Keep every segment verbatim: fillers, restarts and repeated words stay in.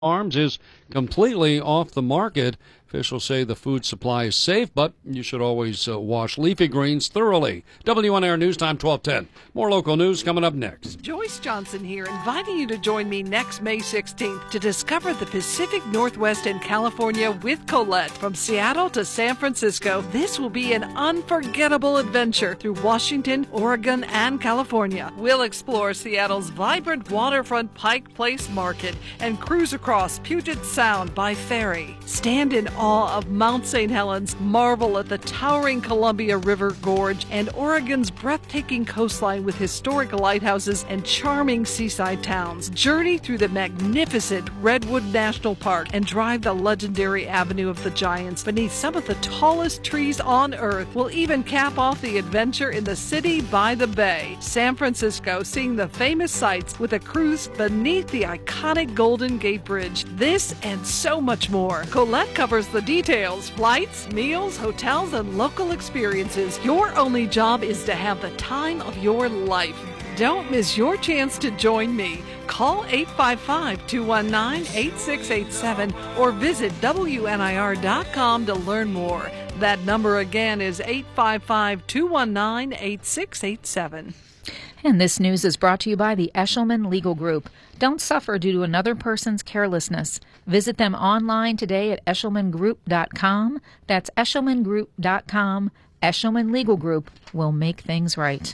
Farms is completely off the market. Officials say the food supply is safe, but you should always uh, wash leafy greens thoroughly. W N R News Time twelve ten. More local news coming up next. Joyce Johnson here, inviting you to join me next May sixteenth to discover the Pacific Northwest and California with Colette. From Seattle to San Francisco, this will be an unforgettable adventure through Washington, Oregon, and California. We'll explore Seattle's vibrant waterfront Pike Place Market and cruise across Puget Sound by ferry. Stand in awe of Mount Saint Helens, marvel at the towering Columbia River Gorge and Oregon's breathtaking coastline with historic lighthouses and charming seaside towns. Journey through the magnificent Redwood National Park and drive the legendary Avenue of the Giants beneath some of the tallest trees on Earth. We'll even cap off the adventure in the city by the bay. San Francisco, seeing the famous sights with a cruise beneath the iconic Golden Gate Bridge. This and so much more. Colette covers the details, flights, meals, hotels, and local experiences. Your only job is to have the time of your life. Don't miss your chance to join me. Call eight five five, two one nine, eight six eight seven or visit W N I R dot com to learn more. That number again is eight five five, two one nine, eight six eight seven. And this news is brought to you by the Eshelman Legal Group. Don't suffer due to another person's carelessness. Visit them online today at eshelman group dot com. That's eshelman group dot com. Eshelman Legal Group will make things right.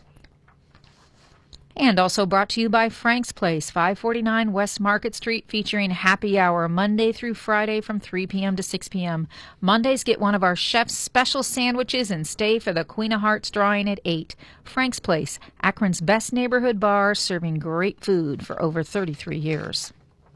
And also brought to you by Frank's Place, five forty-nine West Market Street, featuring happy hour Monday through Friday from three p.m. to six p.m. Mondays, get one of our chef's special sandwiches and stay for the Queen of Hearts drawing at eight. Frank's Place, Akron's best neighborhood bar, serving great food for over thirty-three years.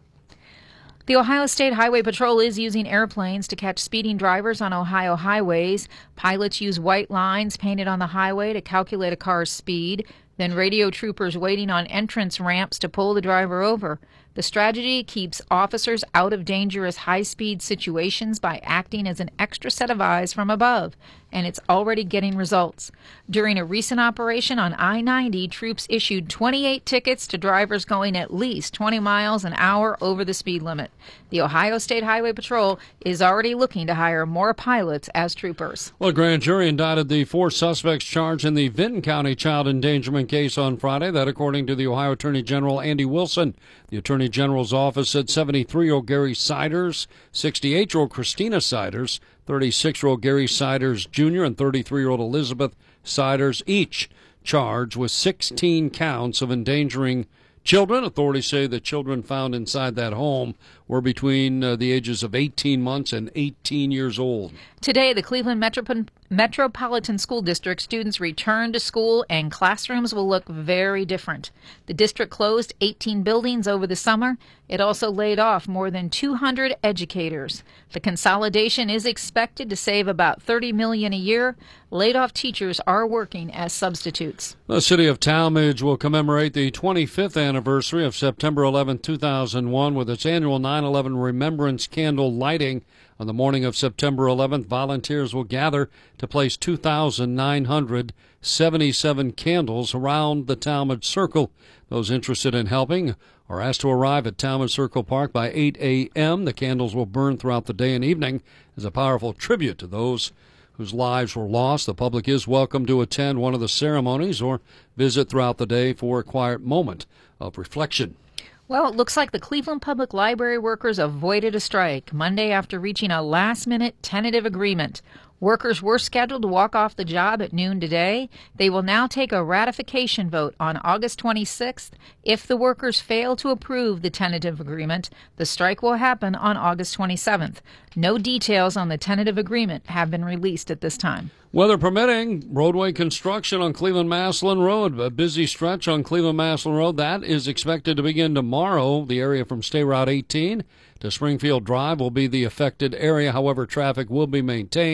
The Ohio State Highway Patrol is using airplanes to catch speeding drivers on Ohio highways. Pilots use white lines painted on the highway to calculate a car's speed. Then radio troopers waiting on entrance ramps to pull the driver over. The strategy keeps officers out of dangerous high-speed situations by acting as an extra set of eyes from above, and it's already getting results. During a recent operation on I ninety, troops issued twenty-eight tickets to drivers going at least twenty miles an hour over the speed limit. The Ohio State Highway Patrol is already looking to hire more pilots as troopers. Well, a grand jury indicted the four suspects charged in the Vinton County child endangerment case on Friday. That, according to the Ohio Attorney General Andy Wilson. The Attorney General's office said seventy-three-year-old Gary Siders, sixty-eight-year-old Christina Siders, thirty-six-year-old Gary Siders Junior, and thirty-three-year-old Elizabeth Siders, each charged with sixteen counts of endangering children. Authorities say the children found inside that home were between uh, the ages of eighteen months and eighteen years old. Today, the Cleveland Metropol- Metropolitan School District students return to school, and classrooms will look very different. The district closed eighteen buildings over the summer. It also laid off more than two hundred educators. The consolidation is expected to save about thirty million dollars a year. Laid-off teachers are working as substitutes. The city of Talmadge will commemorate the twenty-fifth anniversary of September eleventh, two thousand one with its annual nine eleven Remembrance Candle lighting. On the morning of September eleventh, volunteers will gather to place two thousand nine hundred seventy-seven candles around the Talmadge Circle. Those interested in helping are asked to arrive at Talmadge Circle Park by eight a.m. The candles will burn throughout the day and evening as a powerful tribute to those whose lives were lost. The public is welcome to attend one of the ceremonies or visit throughout the day for a quiet moment of reflection. Well, it looks like the Cleveland Public Library workers avoided a strike Monday after reaching a last-minute tentative agreement. Workers were scheduled to walk off the job at noon today. They will now take a ratification vote on August twenty-sixth. If the workers fail to approve the tentative agreement, the strike will happen on August twenty-seventh. No details on the tentative agreement have been released at this time. Weather permitting, roadway construction on Cleveland-Massillon Road. A busy stretch on Cleveland-Massillon Road. That is expected to begin tomorrow. The area from State Route eighteen to Springfield Drive will be the affected area. However, traffic will be maintained.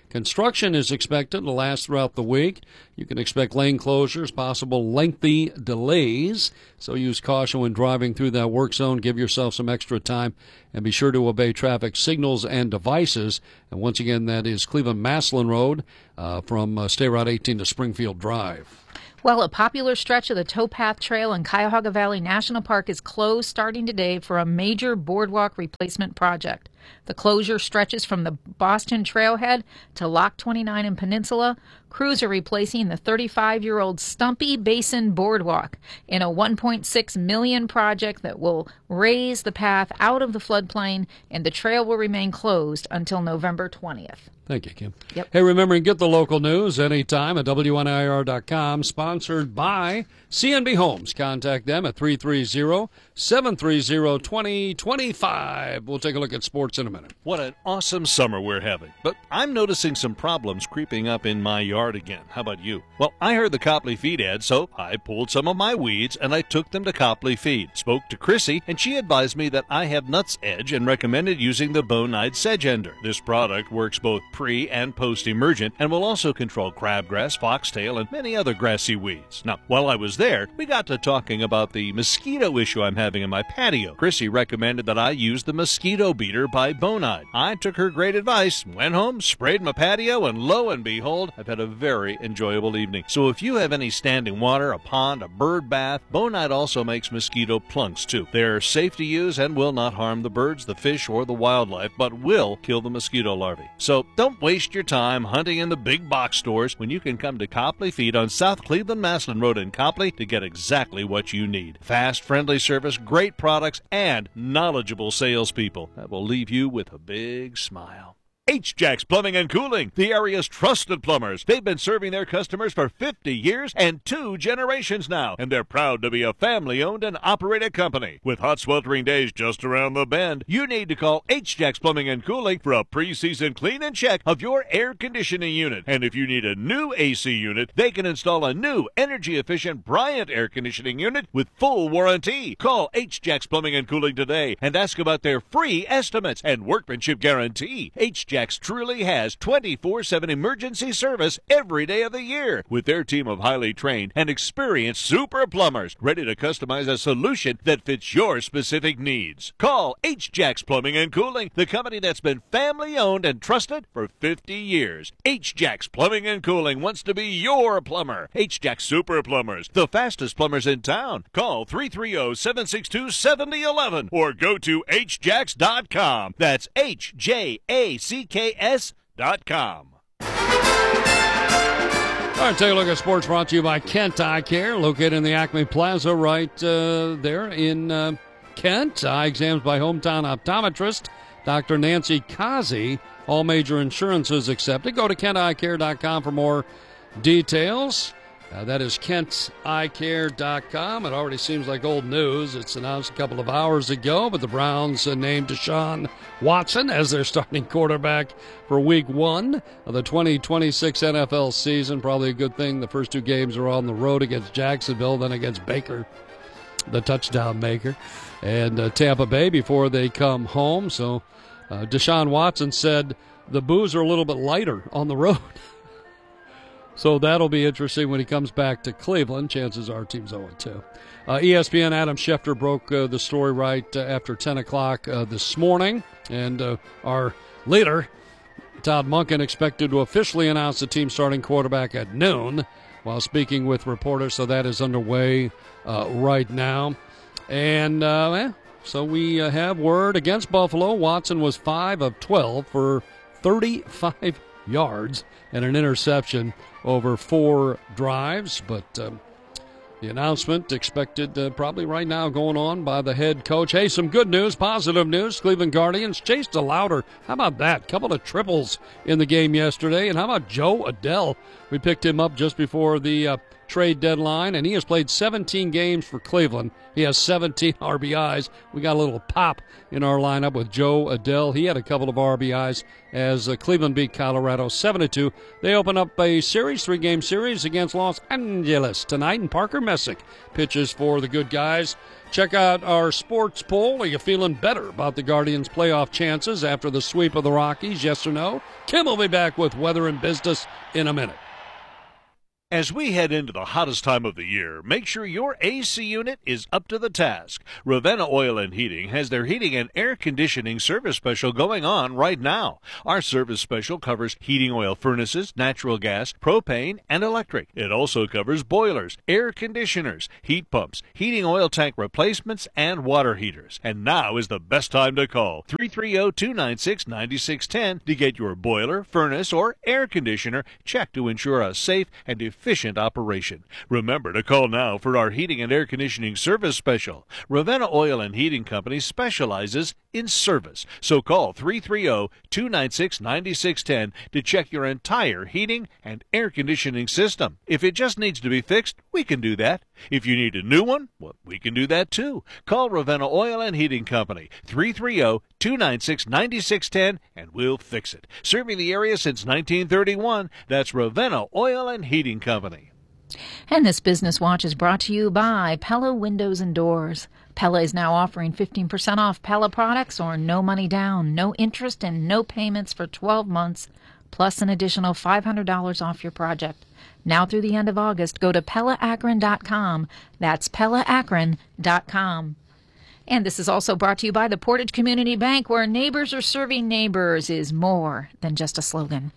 Construction is expected to last throughout the week. You can expect lane closures, possible lengthy delays. So use caution when driving through that work zone. Give yourself some extra time and be sure to obey traffic signals and devices. And once again, that is Cleveland-Maslin Road uh, from uh, State Route eighteen to Springfield Drive. Well, a popular stretch of the Towpath Trail in Cuyahoga Valley National Park is closed starting today for a major boardwalk replacement project. The closure stretches from the Boston Trailhead to Lock twenty-nine in Peninsula. Crews are replacing the thirty-five-year-old Stumpy Basin Boardwalk in a one point six million dollars project that will raise the path out of the floodplain, and the trail will remain closed until November twentieth. Thank you, Kim. Yep. Hey, remember, you can get the local news anytime at W N I R dot com, sponsored by C N B Homes. Contact them at three three zero, seven three zero, two zero two five. We'll take a look at sports in a minute. What an awesome summer we're having. But I'm noticing some problems creeping up in my yard again. How about you? Well, I heard the Copley Feed ad, so I pulled some of my weeds and I took them to Copley Feed. Spoke to Chrissy, and she advised me that I have nuts edge and recommended using the Bonide Sedge Ender. This product works both pre- and post-emergent and will also control crabgrass, foxtail, and many other grassy weeds. Now, while I was there, we got to talking about the mosquito issue I'm having in my patio. Chrissy recommended that I use the Mosquito Beater by Bonide. I took her great advice, went home, sprayed my patio, and lo and behold, I've had a very enjoyable evening. So if you have any standing water, a pond, a bird bath, Bonide also makes mosquito plunks too. They're safe to use and will not harm the birds, the fish, or the wildlife, but will kill the mosquito larvae. So don't waste your time hunting in the big box stores when you can come to Copley Feed on South Cleveland-Maslin Road in Copley to get exactly what you need. Fast, friendly service, great products, and knowledgeable salespeople that will leave you with a big smile. H-Jacks Plumbing and Cooling, the area's trusted plumbers. They've been serving their customers for fifty years and two generations now, and they're proud to be a family-owned and operated company. With hot, sweltering days just around the bend, you need to call H-Jacks Plumbing and Cooling for a pre-season clean and check of your air conditioning unit. And if you need a new A C unit, they can install a new energy-efficient Bryant air conditioning unit with full warranty. Call H-Jacks Plumbing and Cooling today and ask about their free estimates and workmanship guarantee. H-Jacks truly has twenty-four seven emergency service every day of the year with their team of highly trained and experienced super plumbers ready to customize a solution that fits your specific needs. Call H-Jacks Plumbing and Cooling, the company that's been family owned and trusted for fifty years. H-Jacks Plumbing and Cooling wants to be your plumber. H-Jacks Super Plumbers, the fastest plumbers in town. Call three three zero, seven six two, seven zero one one or go to H jacks dot com. That's H J A C K S dot com. All right, take a look at sports brought to you by Kent Eye Care, located in the Acme Plaza right uh, there in uh, Kent. Eye exams by hometown optometrist Doctor Nancy Kazi. All major insurances accepted. Go to kent eye care dot com for more details. Uh, that is kent eye care dot com. It already seems like old news. It's announced a couple of hours ago, but the Browns uh, named Deshaun Watson as their starting quarterback for week one of the twenty twenty-six N F L season. Probably a good thing. The first two games are on the road against Jacksonville, then against Baker, the touchdown maker, and uh, Tampa Bay before they come home. So uh, Deshaun Watson said the boos are a little bit lighter on the road. So that'll be interesting when he comes back to Cleveland. Chances are team's oh and two. Uh, E S P N Adam Schefter broke uh, the story right uh, after ten o'clock uh, this morning. And uh, our leader, Todd Monken, expected to officially announce the team starting quarterback at noon while speaking with reporters. So that is underway uh, right now. And uh, eh, so we uh, have word against Buffalo. Watson was five of twelve for thirty-five yards and an interception over four drives, but um, the announcement expected uh, probably right now going on by the head coach. Hey, some good news, positive news. Cleveland Guardians chased a louder. How about that? Couple of triples in the game yesterday. And how about Joe Adele? We picked him up just before the uh, trade deadline, and he has played seventeen games for Cleveland. He has seventeen R B Is. We got a little pop in our lineup with Joe Adell. He had a couple of R B Is as uh, Cleveland beat Colorado seven to two. They open up a series, three-game series against Los Angeles tonight, and Parker Messick pitches for the good guys. Check out our sports poll. Are you feeling better about the Guardians' playoff chances after the sweep of the Rockies, yes or no? Kim will be back with weather and business in a minute. As we head into the hottest time of the year, make sure your A C unit is up to the task. Ravenna Oil and Heating has their heating and air conditioning service special going on right now. Our service special covers heating oil furnaces, natural gas, propane, and electric. It also covers boilers, air conditioners, heat pumps, heating oil tank replacements, and water heaters. And now is the best time to call three three zero, two nine six, nine six one zero to get your boiler, furnace, or air conditioner checked to ensure a safe and efficient efficient operation. Remember to call now for our heating and air conditioning service special. Ravenna Oil and Heating Company specializes in service. So call three three zero, two nine six, nine six one zero to check your entire heating and air conditioning system. If it just needs to be fixed, we can do that. If you need a new one, well, we can do that too. Call Ravenna Oil and Heating Company, three three zero, two nine six, nine six one zero, and we'll fix it. Serving the area since nineteen thirty-one, that's Ravenna Oil and Heating Company. And this Business Watch is brought to you by Pella Windows and Doors. Pella is now offering fifteen percent off Pella products or no money down, no interest, and no payments for twelve months, plus an additional five hundred dollars off your project. Now through the end of August, go to Pella Akron dot com. That's Pella Akron dot com. And this is also brought to you by the Portage Community Bank, where neighbors are serving neighbors is more than just a slogan.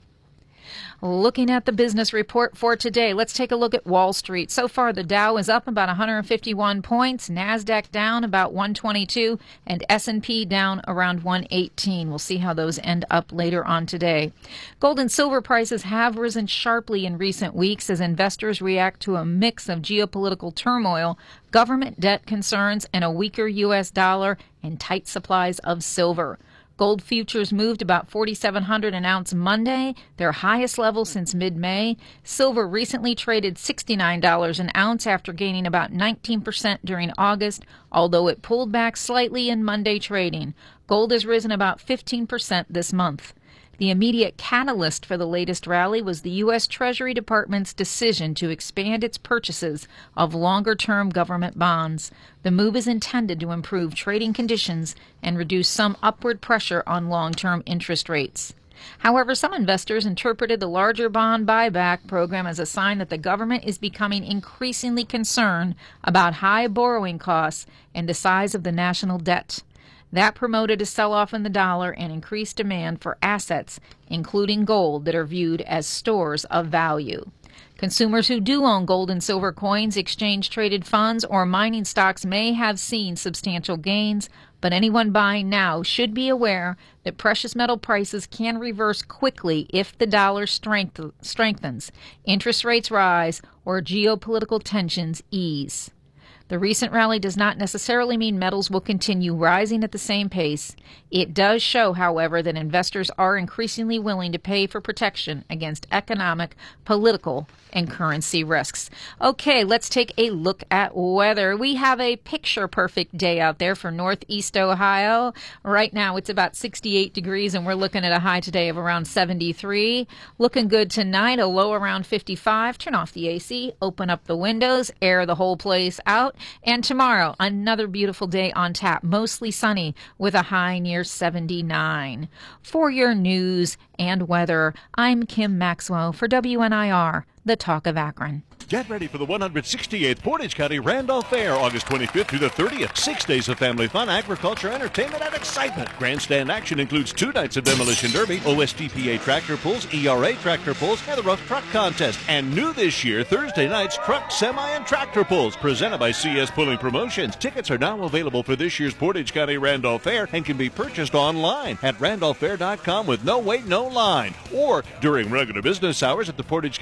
Looking at the business report for today, let's take a look at Wall Street. So far, the Dow is up about one hundred fifty-one points, NASDAQ down about one twenty-two, and S and P down around one eighteen. We'll see how those end up later on today. Gold and silver prices have risen sharply in recent weeks as investors react to a mix of geopolitical turmoil, government debt concerns, and a weaker U S dollar and tight supplies of silver. Gold futures moved about forty-seven hundred an ounce Monday, their highest level since mid-May. Silver recently traded sixty-nine dollars an ounce after gaining about nineteen percent during August, although it pulled back slightly in Monday trading. Gold has risen about fifteen percent this month. The immediate catalyst for the latest rally was the U S Treasury Department's decision to expand its purchases of longer-term government bonds. The move is intended to improve trading conditions and reduce some upward pressure on long-term interest rates. However, some investors interpreted the larger bond buyback program as a sign that the government is becoming increasingly concerned about high borrowing costs and the size of the national debt. That promoted a sell-off in the dollar and increased demand for assets, including gold, that are viewed as stores of value. Consumers who do own gold and silver coins, exchange-traded funds, or mining stocks may have seen substantial gains, but anyone buying now should be aware that precious metal prices can reverse quickly if the dollar strength- strengthens, interest rates rise, or geopolitical tensions ease. The recent rally does not necessarily mean metals will continue rising at the same pace. It does show, however, that investors are increasingly willing to pay for protection against economic, political, and currency risks. Okay, let's take a look at weather. We have a picture-perfect day out there for Northeast Ohio. Right now it's about sixty-eight degrees, and we're looking at a high today of around seventy-three. Looking good tonight, a low around fifty-five. Turn off the A C, open up the windows, air the whole place out. And tomorrow, another beautiful day on tap, mostly sunny with a high near seventy-nine. For your news and weather, I'm Kim Maxwell for W N I R, the Talk of Akron. Get ready for the one hundred sixty-eighth Portage County Randolph Fair, August twenty-fifth through the thirtieth. Six days of family fun, agriculture, entertainment, and excitement. Grandstand action includes two nights of demolition derby, O S T P A tractor pulls, E R A tractor pulls, and the rough truck contest. And new this year, Thursday nights, truck, semi, and tractor pulls, presented by C S Pulling Promotions. Tickets are now available for this year's Portage County Randolph Fair and can be purchased online at randolph fair dot com with no wait, no line, or during regular business hours at the Portage County Randolph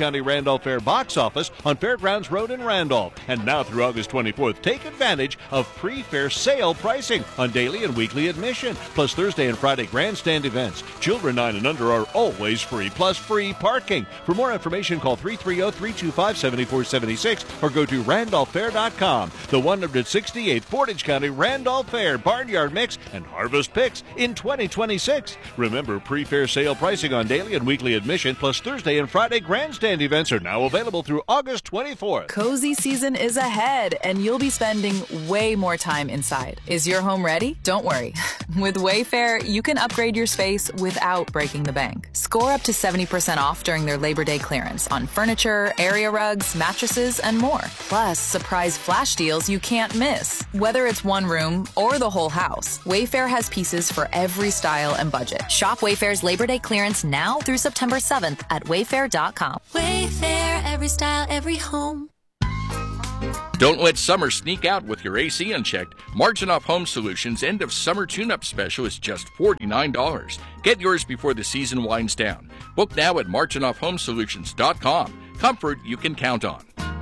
Randolph Fair box office on Fairgrounds Road in Randolph. And now through August twenty-fourth, take advantage of pre-fair sale pricing on daily and weekly admission, plus Thursday and Friday grandstand events. Children nine and under are always free, plus free parking. For more information, call three three zero, three two five, seven four seven six or go to randolph fair dot com. The one hundred sixty-eighth Portage County Randolph Fair Barnyard Mix and Harvest Picks in twenty twenty-six. Remember, pre-fair sale pricing on daily and weekly admission, plus Thursday and Friday grandstand events are now available through August twenty-fourth. Cozy season is ahead, and you'll be spending way more time inside. Is your home ready? Don't worry. With Wayfair, you can upgrade your space without breaking the bank. Score up to seventy percent off during their Labor Day clearance on furniture, area rugs, mattresses, and more. Plus, surprise flash deals you can't miss. Whether it's one room or the whole house, Wayfair has pieces for every style and budget. Shop Wayfair's Labor Day clearance now through September seventh at wayfair dot com. Wayfair, every style, every home. Don't let summer sneak out with your A C unchecked. Marginoff Home Solutions' end of summer tune-up special is just forty-nine dollars. Get yours before the season winds down. Book now at marginoff home solutions dot com. Comfort you can count on.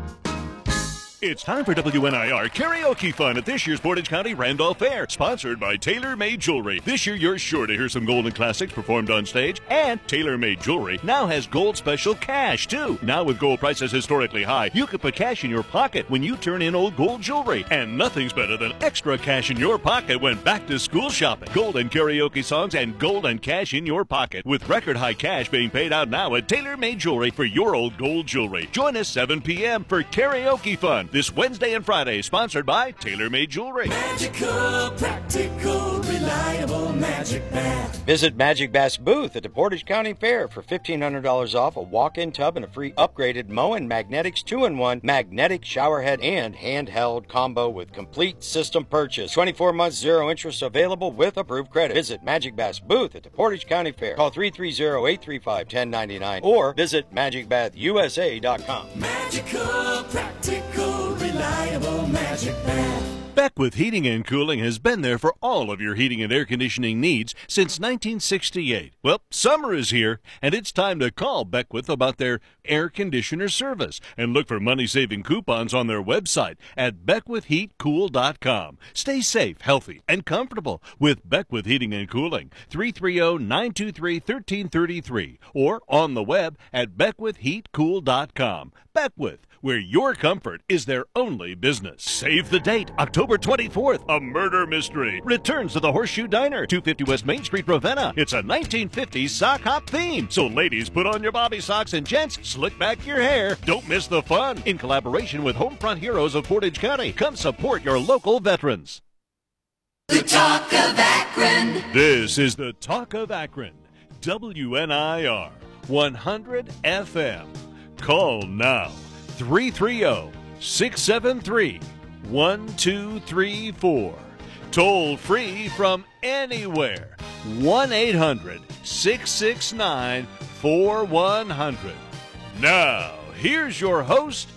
It's time for W N I R Karaoke Fun at this year's Portage County Randolph Fair, sponsored by Tailor Made Jewelry. This year, you're sure to hear some golden classics performed on stage, and Tailor Made Jewelry now has gold special cash, too. Now with gold prices historically high, you can put cash in your pocket when you turn in old gold jewelry, and nothing's better than extra cash in your pocket when back to school shopping. Golden karaoke songs and golden cash in your pocket, with record high cash being paid out now at Tailor Made Jewelry for your old gold jewelry. Join us seven p.m. for Karaoke Fun this Wednesday and Friday, sponsored by Tailor Made Jewelry. Magical, practical, reliable Magic Bath. Visit Magic Bath's booth at the Portage County Fair for fifteen hundred dollars off a walk-in tub and a free upgraded Moen Magnetics two in one magnetic shower head and handheld combo with complete system purchase. twenty-four months zero interest available with approved credit. Visit Magic Bath's booth at the Portage County Fair. Call three three zero, eight three five, one zero nine nine or visit magic bath u s a dot com. Magical, practical, reliable Magic Bath. Beckwith Heating and Cooling has been there for all of your heating and air conditioning needs since nineteen sixty-eight. Well, summer is here, and it's time to call Beckwith about their air conditioner service and look for money-saving coupons on their website at beckwith heat cool dot com. Stay safe, healthy, and comfortable with Beckwith Heating and Cooling, three three zero, nine two three, one three three three, or on the web at beckwith heat cool dot com. Beckwith, where your comfort is their only business. Save the date, October twenty-fourth. A murder mystery returns to the Horseshoe Diner, two fifty West Main Street, Ravenna. It's a nineteen fifties sock hop theme. So ladies, put on your bobby socks, and gents, slick back your hair. Don't miss the fun. In collaboration with Homefront Heroes of Portage County, come support your local veterans. The Talk of Akron. This is the Talk of Akron. W N I R one hundred F M. Call now. three three zero, six seven three, one two three four. Toll free from anywhere. one eight hundred, six six nine, four one zero zero. Now, here's your host,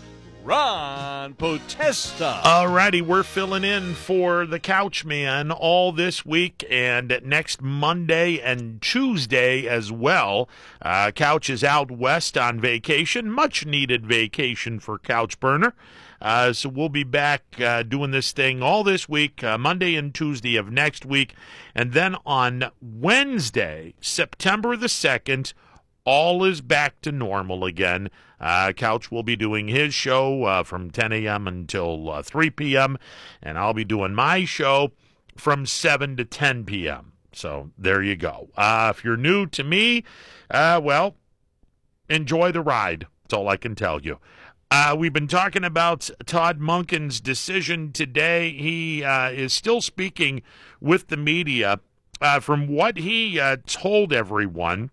Ron Potesta. Alrighty, we're filling in for the Couch Man all this week and next Monday and Tuesday as well. Uh, Couch is out west on vacation, much needed vacation for Couch Burner. Uh, so we'll be back uh, doing this thing all this week, uh, Monday and Tuesday of next week. And then on Wednesday, September the second, all is back to normal again. Uh, Couch will be doing his show uh, from ten a.m. until uh, three p.m., and I'll be doing my show from seven to ten p.m. So there you go. Uh, if you're new to me, uh, well, enjoy the ride. That's all I can tell you. Uh, we've been talking about Todd Monken's decision today. He uh, is still speaking with the media. Uh, from what he uh, told everyone,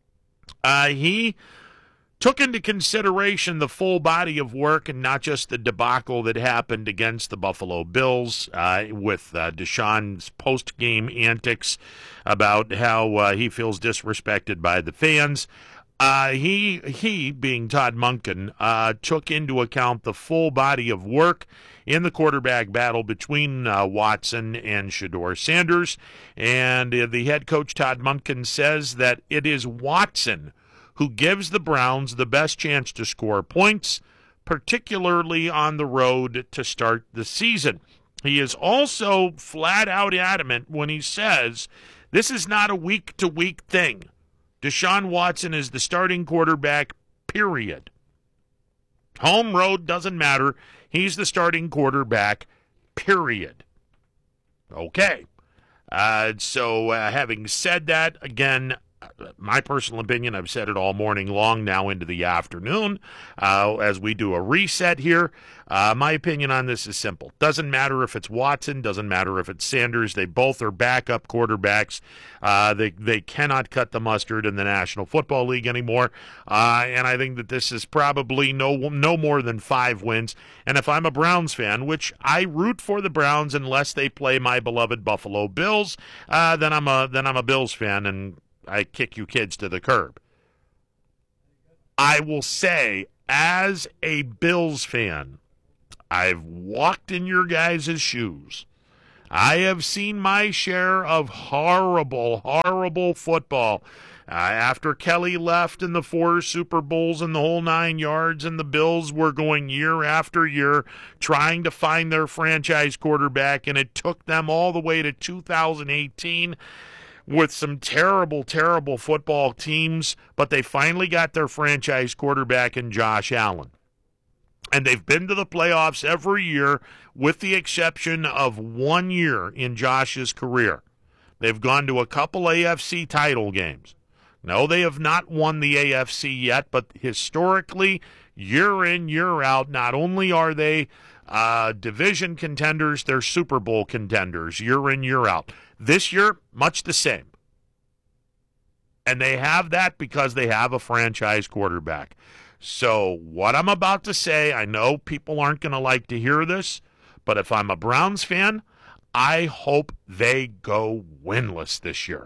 uh, he took into consideration the full body of work and not just the debacle that happened against the Buffalo Bills uh, with uh, Deshaun's post-game antics about how uh, he feels disrespected by the fans. Uh, he, he, being Todd Monken, uh, took into account the full body of work in the quarterback battle between uh, Watson and Shedeur Sanders. And uh, the head coach, Todd Monken, says that it is Watson who gives the Browns the best chance to score points, particularly on the road to start the season. He is also flat out adamant when he says this is not a week-to-week thing. Deshaun Watson is the starting quarterback, period. Home road doesn't matter. He's the starting quarterback, period. Okay. Uh, so uh, having said that, again, my personal opinion, I've said it all morning long now into the afternoon uh, as we do a reset here. Uh, my opinion on this is simple. Doesn't matter if it's Watson, doesn't matter if it's Sanders. They both are backup quarterbacks. Uh, they they cannot cut the mustard in the National Football League anymore. Uh, and I think that this is probably no no more than five wins. And if I'm a Browns fan, which I root for the Browns unless they play my beloved Buffalo Bills, uh, then I'm a then I'm a Bills fan and I kick you kids to the curb. I will say, as a Bills fan, I've walked in your guys' shoes. I have seen my share of horrible, horrible football. Uh, after Kelly left in the four Super Bowls and the whole nine yards, and the Bills were going year after year trying to find their franchise quarterback, and it took them all the way to two thousand eighteen. With some terrible, terrible football teams, but they finally got their franchise quarterback in Josh Allen. And they've been to the playoffs every year with the exception of one year in Josh's career. They've gone to a couple A F C title games. No, they have not won the A F C yet, but historically, year in, year out, not only are they uh, division contenders, they're Super Bowl contenders year in, year out. This year, much the same. And they have that because they have a franchise quarterback. So what I'm about to say, I know people aren't going to like to hear this, but if I'm a Browns fan, I hope they go winless this year.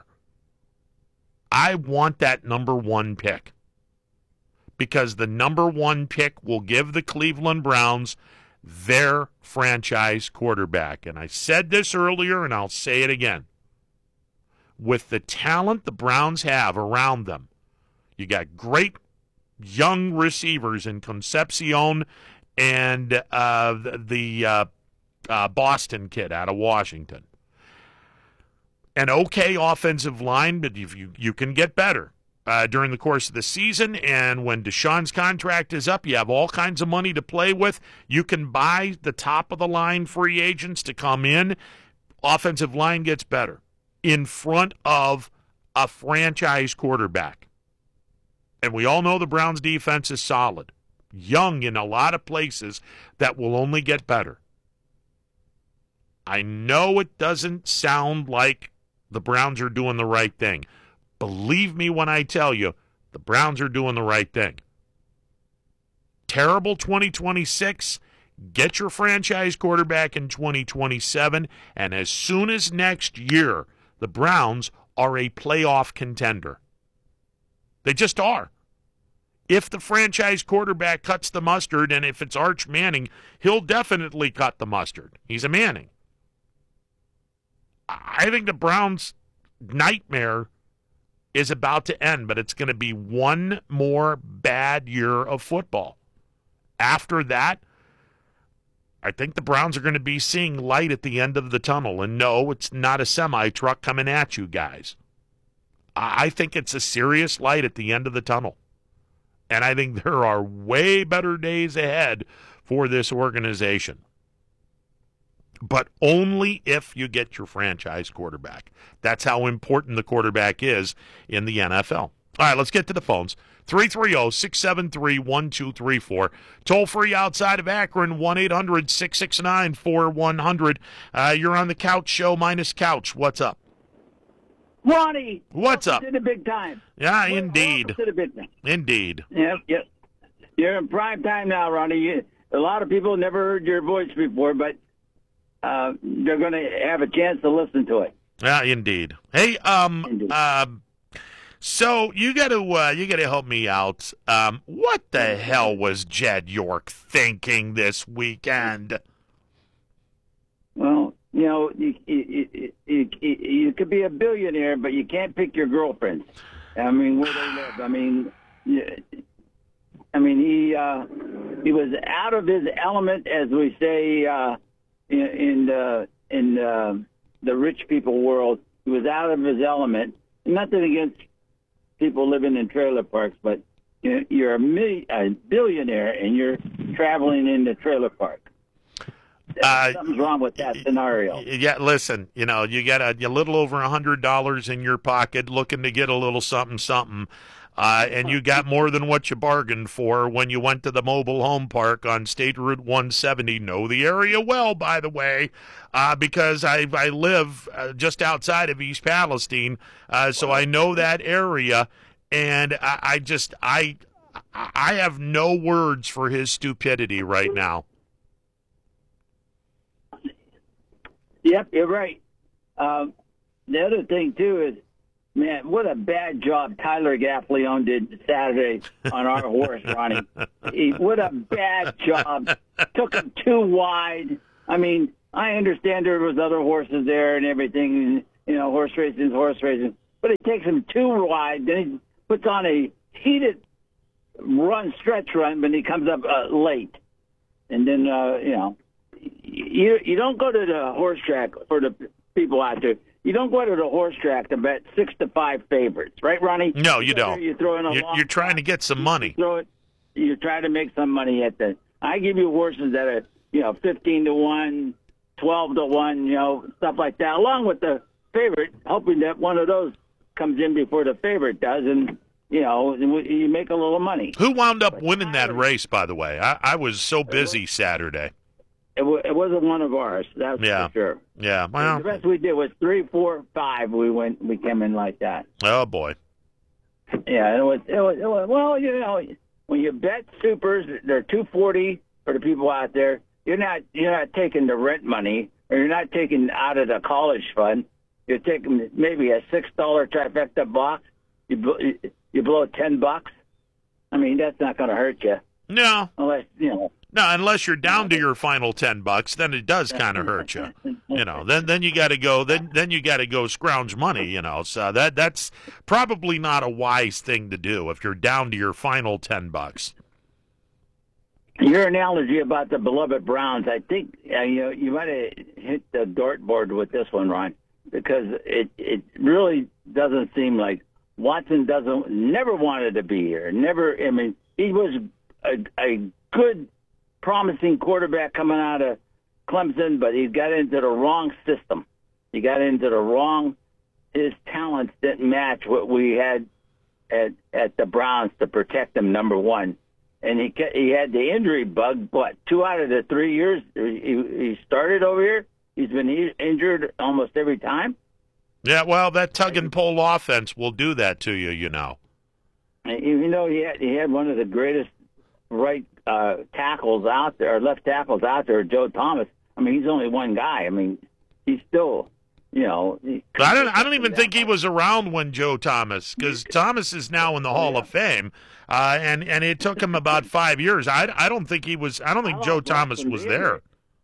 I want that number one pick because the number one pick will give the Cleveland Browns their franchise quarterback. And I said this earlier, and I'll say it again. With the talent the Browns have around them, you got great young receivers in Concepcion and uh, the, the uh, uh, Boston kid out of Washington. An okay offensive line, but if you, you can get better. Uh, during the course of the season, and when Deshaun's contract is up, you have all kinds of money to play with. You can buy the top-of-the-line free agents to come in. Offensive line gets better in front of a franchise quarterback. And we all know the Browns' defense is solid, young in a lot of places that will only get better. I know it doesn't sound like the Browns are doing the right thing. Believe me when I tell you, the Browns are doing the right thing. Terrible twenty twenty-six. Get your franchise quarterback in twenty twenty-seven, and as soon as next year, the Browns are a playoff contender. They just are. If the franchise quarterback cuts the mustard, and if it's Arch Manning, he'll definitely cut the mustard. He's a Manning. I think the Browns' nightmare is about to end, but it's going to be one more bad year of football. After that, I think the Browns are going to be seeing light at the end of the tunnel. And no, it's not a semi-truck coming at you guys. I think it's a serious light at the end of the tunnel. And I think there are way better days ahead for this organization. But only if you get your franchise quarterback. That's how important the quarterback is in the N F L. All right, let's get to the phones. three three zero, six seven three, one two three four. Toll free outside of Akron, one eight hundred, six six nine, four one zero zero. Uh, you're on the Couch Show minus Couch. What's up? Ronnie. What's up? To the big time. Yeah, We're indeed. To the big time. Indeed. Yep, yep. You're in prime time now, Ronnie. You, a lot of people never heard your voice before, but uh, they're going to have a chance to listen to it. Yeah, indeed. Hey, um, indeed. Uh, so you got to uh, you got to help me out. Um, what the hell was Jed York thinking this weekend? Well, you know, you, you, you, you, you could be a billionaire, but you can't pick your girlfriends. I mean, where they live. I mean, I mean, he uh, he was out of his element, as we say uh, in in the, in uh, the rich people world. He was out of his element. Nothing against people living in trailer parks, but you know, you're a, million, a billionaire and you're traveling in the trailer park. Uh, Something's wrong with that scenario. Yeah, listen, you know, you got a, a little over a hundred dollars in your pocket, looking to get a little something, something, uh, and you got more than what you bargained for when you went to the mobile home park on State Route one seventy. Know the area well, by the way, uh, because I I live uh, just outside of East Palestine, uh, so I know that area, and I, I just I I have no words for his stupidity right now. Yep, you're right. Um, the other thing, too, is, man, what a bad job Tyler Gaffleone did Saturday on our horse, Ronnie. He, what a bad job. Took him too wide. I mean, I understand there was other horses there and everything, you know, horse racing is horse racing, but it takes him too wide. Then he puts on a heated run, stretch run, but he comes up uh, late. And then, uh, you know, You you don't go to the horse track, for the people out there. You don't go to the horse track to bet six to five favorites, right, Ronnie? No, you, you don't. You throw in a you're, long you're trying to get some money. You throw it. You try to make some money at the. I give you horses that are you know fifteen to one, twelve to one, you know stuff like that, along with the favorite, hoping that one of those comes in before the favorite does, and you know you make a little money. Who wound up winning that race, by the way? I, I was so busy Saturday. It, w- it wasn't one of ours, that's yeah. for sure. Yeah, well, the best we did was three, four, five. We went, we came in like that. Oh boy. Yeah, it was. It was, it was well, you know, when you bet supers, they're two forty for the people out there. You're not, you're not taking the rent money, or you're not taking out of the college fund. You're taking maybe a six dollar trifecta box. You bl- you blow ten bucks. I mean, that's not going to hurt you. No, unless you know. No, unless you're down to your final ten bucks, then it does kind of hurt you. You know, then then you got to go. Then then you got to go scrounge money. You know, so that that's probably not a wise thing to do if you're down to your final ten bucks. Your analogy about the beloved Browns, I think uh, you know, you might have hit the dartboard with this one, Ron, because it it really doesn't seem like Watson doesn't never wanted to be here. Never. I mean, he was a, a good, promising quarterback coming out of Clemson, but he got into the wrong system. He got into the wrong. His talents didn't match what we had at at the Browns to protect him. Number one, and he he had the injury bug. What, two out of the three years he, he started over here, he's been injured almost every time. Yeah, well, that tug and pull offense will do that to you, you know. You know, he had he had one of the greatest right uh, tackles out there, or left tackles out there, Joe Thomas. I mean, he's only one guy. I mean, he's still, you know. I don't. I don't even think he was around when Joe Thomas, because Thomas is now in the Hall of Fame, uh, and and it took him about five years. I, I don't think he was. I don't think Joe Thomas was there.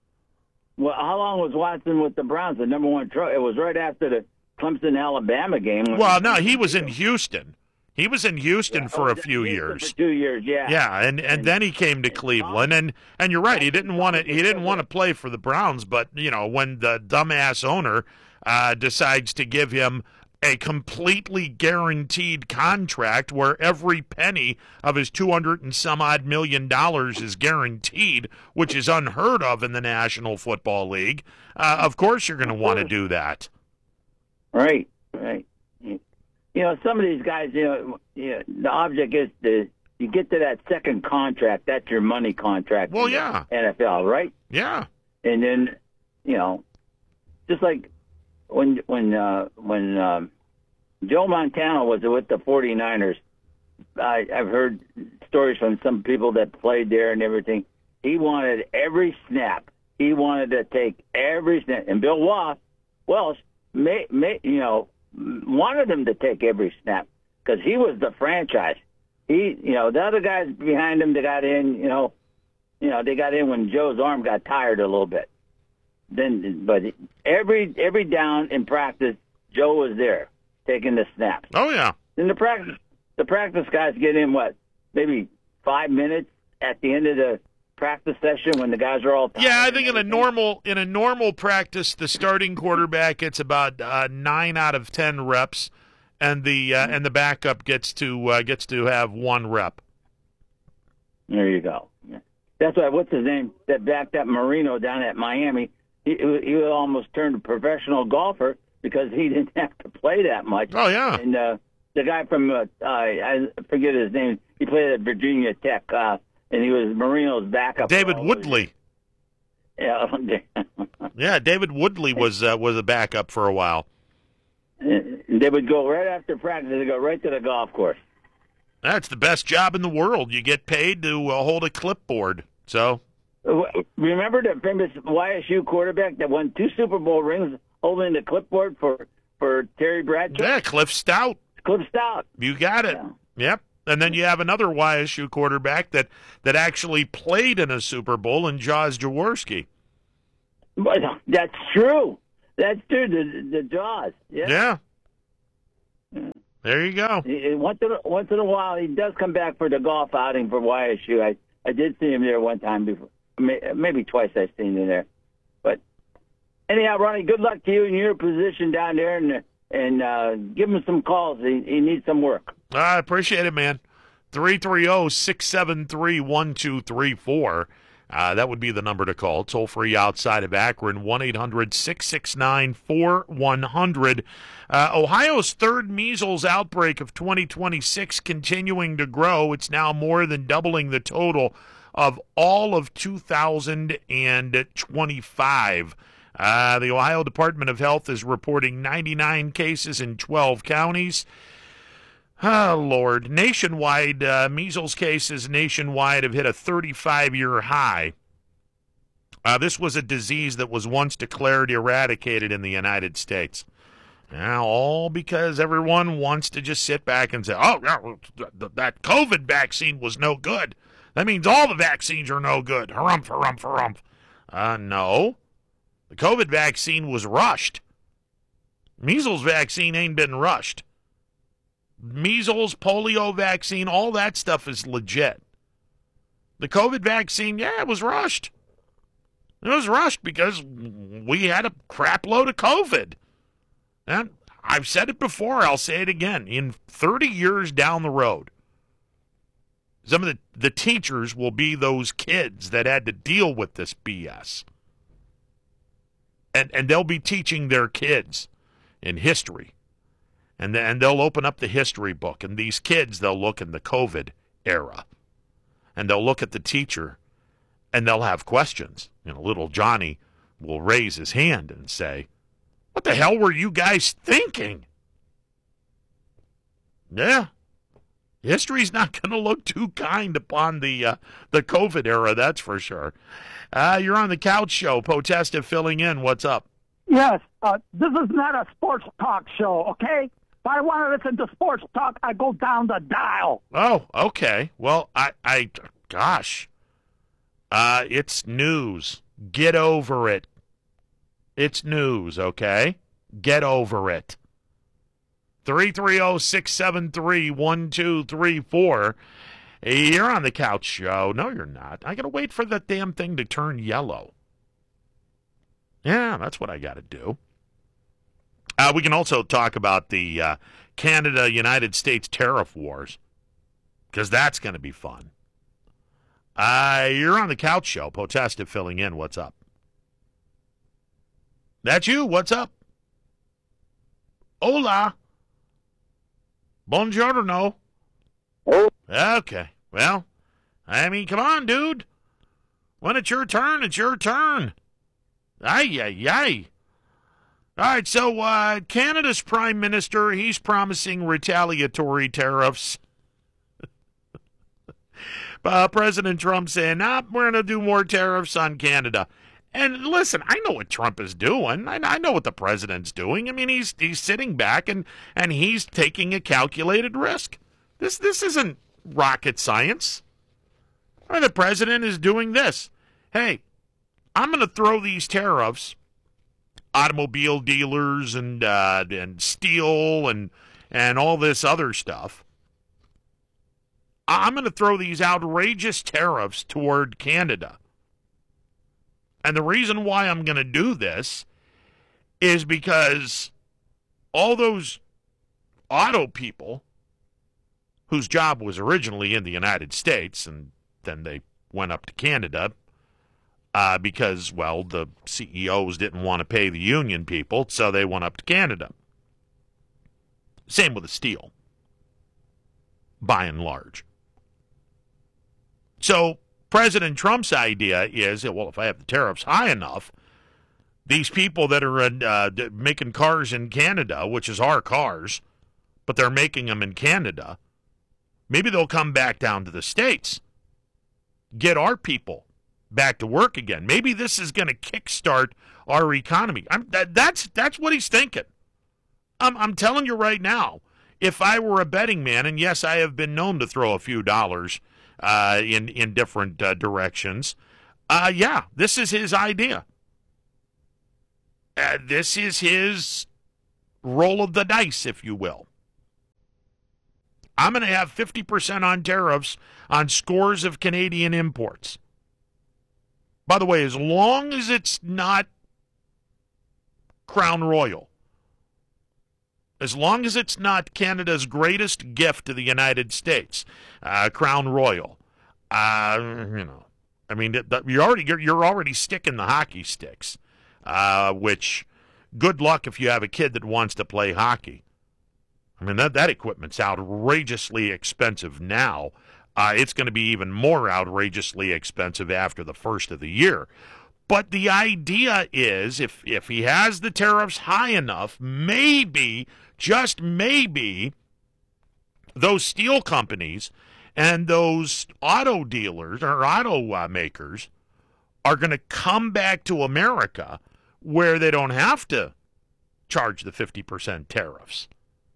Well, how long was Watson with the Browns? The number one tro- It was right after the Clemson Alabama game. Well, no, he was in Houston. He was in Houston yeah, for a few years. For two years, yeah. Yeah, and, and, and then he came to Cleveland, and, and you're right. He didn't want to. He didn't want to play for the Browns, but you know when the dumbass owner uh, decides to give him a completely guaranteed contract where every penny of his two hundred and some odd million dollars is guaranteed, which is unheard of in the National Football League. Uh, of course, you're going to want to do that. Right, right. You know, some of these guys, you know, you know, the object is to you get to that second contract. That's your money contract. Well, yeah. N F L, right? Yeah. And then, you know, just like when when uh, when um, Joe Montana was with the forty-niners, I, I've heard stories from some people that played there and everything. He wanted every snap. He wanted to take every snap. And Bill Walsh, Welsh, may, may, you know, wanted him to take every snap because he was the franchise. He, you know, the other guys behind him that got in, you know, you know, they got in when Joe's arm got tired a little bit. Then, but every every down in practice, Joe was there taking the snaps. Oh yeah. In the practice, the practice guys get in, what, maybe five minutes at the end of the practice session when the guys are all tired? Yeah, I think in a normal in a normal practice, the starting quarterback gets about uh, nine out of ten reps, and the uh, and the backup gets to uh, gets to have one rep. There you go. Yeah. That's why, what's his name, that backed up Marino down at Miami, he, he almost turned a professional golfer because he didn't have to play that much. Oh, yeah. And uh, the guy from, uh, uh, I forget his name, he played at Virginia Tech, uh, and he was Marino's backup. David Woodley. Yeah. Yeah, David Woodley was uh, was a backup for a while. And they would go right after practice, they'd go right to the golf course. That's the best job in the world. You get paid to uh, hold a clipboard. So, remember the famous Y S U quarterback that won two Super Bowl rings holding the clipboard for, for Terry Bradshaw? Yeah, Cliff Stout. Cliff Stout. You got it. Yeah. Yep. And then you have another Y S U quarterback that, that actually played in a Super Bowl, in Jaws Jaworski. That's true. That's true. The, the Jaws. Yeah. Yeah. yeah. There you go. He, once, in a, once in a while, he does come back for the golf outing for Y S U. I, I did see him there one time before. Maybe twice I've seen him there. But anyhow, Ronnie, good luck to you in your position down there, and and uh, give him some calls. He, he needs some work. I appreciate it, man. three three zero, six seven three, one two three four. Uh, that would be the number to call. Toll free outside of Akron, one eight hundred, six six nine, four one zero zero. Uh, Ohio's third measles outbreak of twenty twenty-six continuing to grow. It's now more than doubling the total of all of two thousand twenty-five. Uh, the Ohio Department of Health is reporting ninety-nine cases in twelve counties. Oh, Lord. Nationwide, uh, measles cases nationwide have hit a thirty-five-year high. Uh, this was a disease that was once declared eradicated in the United States. Now, all because everyone wants to just sit back and say, oh, yeah, that COVID vaccine was no good. That means all the vaccines are no good. Harumph, harumph, harumph. Uh, no. The COVID vaccine was rushed. Measles vaccine ain't been rushed. Measles, polio vaccine, all that stuff is legit. The COVID vaccine, yeah, it was rushed. It was rushed because we had a crap load of COVID. And I've said it before, I'll say it again. In thirty years down the road, some of the, the teachers will be those kids that had to deal with this B S. And, and they'll be teaching their kids in history. And then they'll open up the history book, and these kids, they'll look in the COVID era, and they'll look at the teacher, and they'll have questions. You know, little Johnny will raise his hand and say, what the hell were you guys thinking? Yeah, history's not going to look too kind upon the uh, the COVID era, that's for sure. Uh, you're on the Couch Show. Potesta filling in. What's up? Yes, uh, this is not a sports talk show, okay? If I want to listen to sports talk, I go down the dial. Oh, okay. Well, I, I, gosh, uh, it's news. Get over it. It's news, okay? Get over it. three three zero, six seven three, one two three four. You're on the Couch Show. No, you're not. I got to wait for that damn thing to turn yellow. Yeah, that's what I got to do. Uh, we can also talk about the uh, Canada-United States tariff wars, because that's going to be fun. Uh, you're on the Couch Show. Potesta filling in. What's up? That's you. What's up? Hola. Buongiorno. Oh. Okay. Well, I mean, come on, dude. When it's your turn, it's your turn. Ay, ay, ay. All right, so uh, Canada's prime minister, he's promising retaliatory tariffs. uh, President Trump saying, nah, we're going to do more tariffs on Canada. And listen, I know what Trump is doing. I, I know what the president's doing. I mean, he's he's sitting back and, and he's taking a calculated risk. This this isn't rocket science. I mean, the president is doing this. Hey, I'm going to throw these tariffs, automobile dealers and uh, and steel and and all this other stuff. I'm going to throw these outrageous tariffs toward Canada. And the reason why I'm going to do this is because all those auto people whose job was originally in the United States, and then they went up to Canada uh, because, well, the C E Os didn't want to pay the union people, so they went up to Canada. Same with the steel, by and large. So President Trump's idea is, well, if I have the tariffs high enough, these people that are uh, making cars in Canada, which is our cars, but they're making them in Canada, maybe they'll come back down to the States, get our people back to work again. Maybe this is going to kickstart our economy. I'm, that, that's that's what he's thinking. I'm, I'm telling you right now, if I were a betting man, and yes, I have been known to throw a few dollars uh, in, in different uh, directions, uh, yeah, this is his idea. Uh, this is his roll of the dice, if you will. I'm going to have fifty percent on tariffs on scores of Canadian imports. By the way, as long as it's not Crown Royal, as long as it's not Canada's greatest gift to the United States, uh, Crown Royal, uh, you know, I mean, you're already you're, you're already sticking the hockey sticks, uh, which good luck if you have a kid that wants to play hockey. I mean, that, that equipment's outrageously expensive now. Uh, it's going to be even more outrageously expensive after the first of the year. But the idea is, if if he has the tariffs high enough, maybe, just maybe, those steel companies and those auto dealers or auto uh, makers are going to come back to America where they don't have to charge the fifty percent tariffs.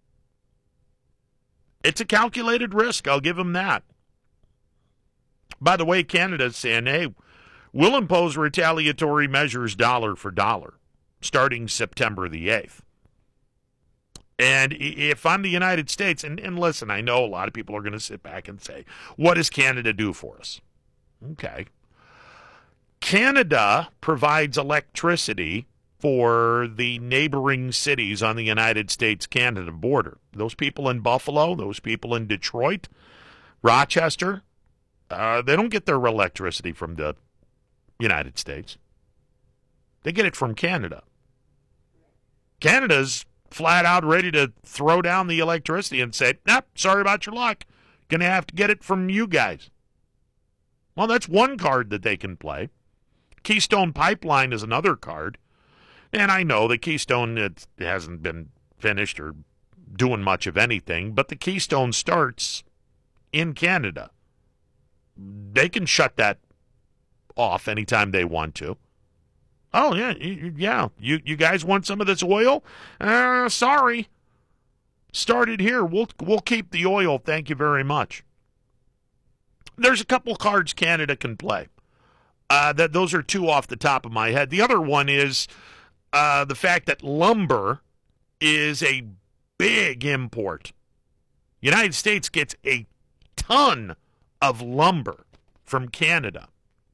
It's a calculated risk, I'll give them that. By the way, Canada's saying, hey, we'll impose retaliatory measures dollar for dollar starting September the eighth. And if I'm the United States, and, and listen, I know a lot of people are going to sit back and say, what does Canada do for us? Okay. Canada provides electricity for the neighboring cities on the United States-Canada border. Those people in Buffalo, those people in Detroit, Rochester, uh, they don't get their electricity from the United States. They get it from Canada. Canada's flat out ready to throw down the electricity and say, nope, sorry about your luck. Going to have to get it from you guys. Well, that's one card that they can play. Keystone Pipeline is another card. And I know the Keystone it hasn't been finished or doing much of anything, but the Keystone starts in Canada. They can shut that off anytime they want to. Oh, yeah, yeah. You you guys want some of this oil? Uh, sorry. Started here. We'll, we'll keep the oil. Thank you very much. There's a couple cards Canada can play. Uh, that those are two off the top of my head. The other one is Uh, the fact that lumber is a big import. United States gets a ton of lumber from Canada.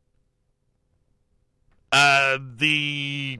Uh, the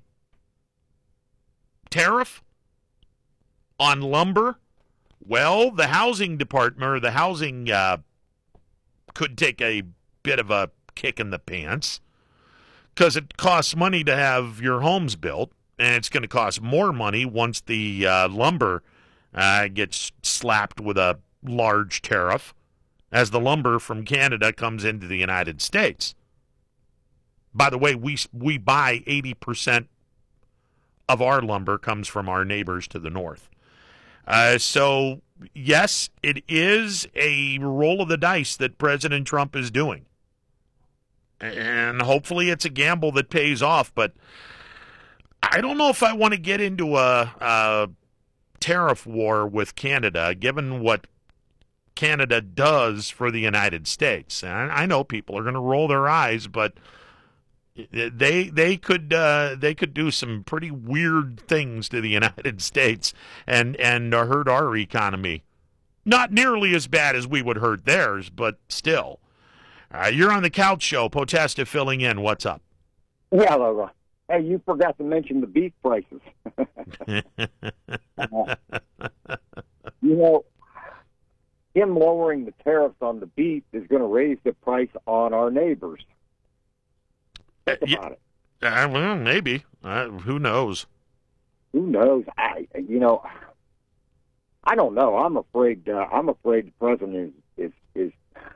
tariff on lumber, well, the housing department or the housing uh, could take a bit of a kick in the pants because it costs money to have your homes built. And it's going to cost more money once the uh, lumber uh, gets slapped with a large tariff as the lumber from Canada comes into the United States. By the way, we we buy eighty percent of our lumber comes from our neighbors to the north. Uh, so, yes, it is a roll of the dice that President Trump is doing. And hopefully it's a gamble that pays off, but I don't know if I want to get into a, a tariff war with Canada, given what Canada does for the United States. And I know people are going to roll their eyes, but they they could uh, they could do some pretty weird things to the United States and and hurt our economy Not nearly as bad as we would hurt theirs, but still. Uh, you're on the Couch Show. Potesta filling in. What's up? Yeah, Laura. Hey, you forgot to mention the beef prices. uh, you know, him lowering the tariffs on the beef is going to raise the price on our neighbors. Think uh, about yeah, it. Uh, well, maybe. Uh, who knows? Who knows? I, you know, I don't know. I'm afraid. Uh, I'm afraid the president is, is, is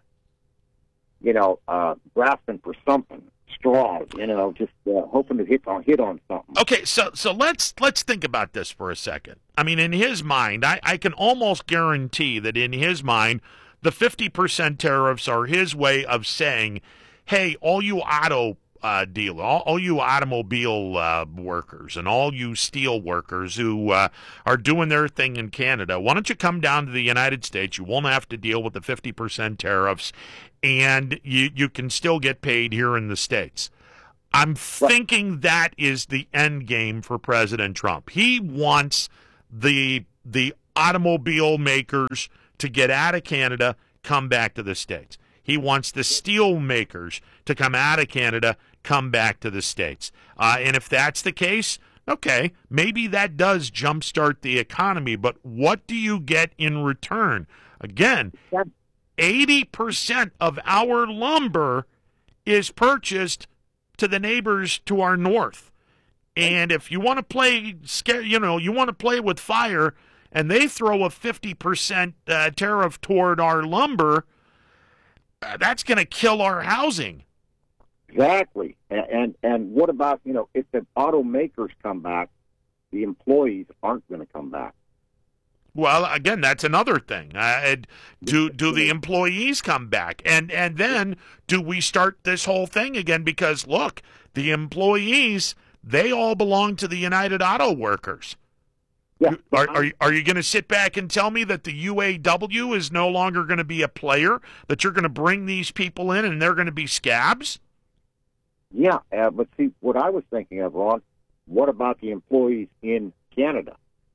you know, uh, grasping for something. Straws, you know, just uh, hoping to hit on hit on something. Okay, so so let's let's think about this for a second. I mean, in his mind, I, I can almost guarantee that in his mind, the fifty percent tariffs are his way of saying, "Hey, all you auto uh, deal, all, all you automobile uh, workers, and all you steel workers who uh, are doing their thing in Canada, why don't you come down to the United States? You won't have to deal with the fifty percent tariffs." And you, you can still get paid here in the States. I'm thinking that is the end game for President Trump. He wants the the automobile makers to get out of Canada, come back to the States. He wants the steel makers to come out of Canada, come back to the States. Uh, and if that's the case, okay, maybe that does jumpstart the economy. But what do you get in return? Again, eighty percent of our lumber is purchased to the neighbors to our north. And if you want to play, you know, you want to play with fire, and they throw a fifty percent uh, tariff toward our lumber, uh, that's going to kill our housing. Exactly. And, and and what about, you know, if the automakers come back, the employees aren't going to come back. Well, again, that's another thing. Uh, do do the employees come back? And and then do we start this whole thing again? Because, look, the employees, they all belong to the United Auto Workers. Yeah. Are, are, are you going to sit back and tell me that the U A W is no longer going to be a player, that you're going to bring these people in and they're going to be scabs? Yeah, uh, but see, what I was thinking of, Ron, what about the employees in Canada?